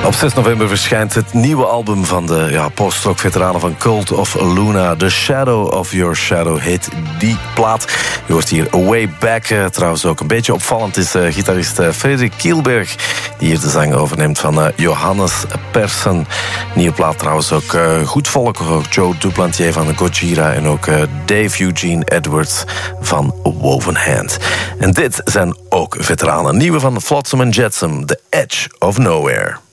Op 6 november verschijnt het nieuwe album van de post-rock-veteranen van Cult of Luna. The Shadow of Your Shadow heet die plaat. Je hoort hier Way Back. Trouwens ook een beetje opvallend is gitarist Frederik Kielberg, die hier de zang overneemt van Johannes Persson. Nieuwe plaat trouwens ook goed volk. Ook Joe Duplantier van Gojira en ook Dave Eugene Edwards van Woven Hand. En dit zijn ook veteranen. Nieuwe van Flotsam and Jetsam, The Edge of Nowhere.